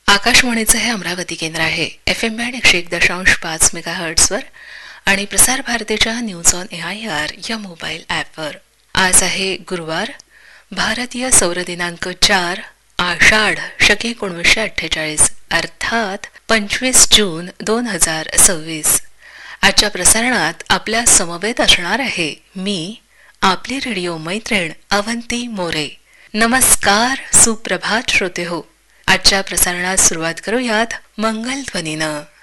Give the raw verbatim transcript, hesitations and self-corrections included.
आकाशवाणीचं हे अमरावती केंद्र आहे. एफ एम बँड एकशे एक दशांश पाच मेगा हर्ट्सवर आणि प्रसार भारतीच्या news on A I R या मोबाईल ॲपवर. आज आहे गुरुवार, भारतीय सौर दिनांक चार आषाढ शके एकोणीसशे अठ्ठेचाळीस अर्थात पंचवीस जून दोन हजार सव्वीस. आजच्या प्रसारणात आपल्या समवेत असणार आहे मी, आपली रेडिओ मैत्रीण अवंती मोरे. नमस्कार, सुप्रभात श्रोते हो. आजच्या प्रसारणात सुरुवात करूयात मंगल ध्वनीनं.